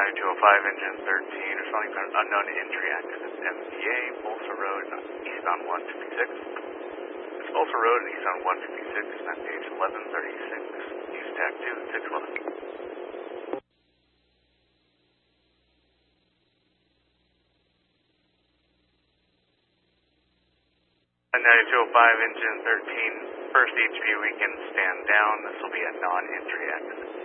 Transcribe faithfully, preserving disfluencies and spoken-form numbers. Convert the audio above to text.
ninety-two oh five, engine thirteen, responding to an unknown injury active at M P A, Bolsa Road, eastbound one fifty-six. It's Bolsa Road, eastbound one fifty-six, at page eleven thirty-six. Use tag two, six eleven. ninety-two oh five, engine thirteen, first H V weekend stand down. This will be a non-entry accident.